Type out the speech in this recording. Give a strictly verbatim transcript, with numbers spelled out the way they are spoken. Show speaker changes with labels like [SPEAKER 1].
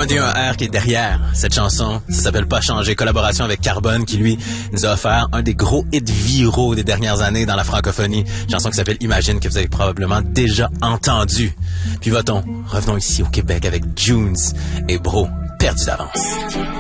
[SPEAKER 1] un D un R qui est derrière cette chanson. Ça s'appelle Pas changer. Collaboration avec Carbone qui, lui, nous a offert un des gros hits viraux des dernières années dans la francophonie. Une chanson qui s'appelle Imagine, que vous avez probablement déjà entendu. Puis va-t-on, revenons ici au Québec avec Junes et Bro, perdu d'avance.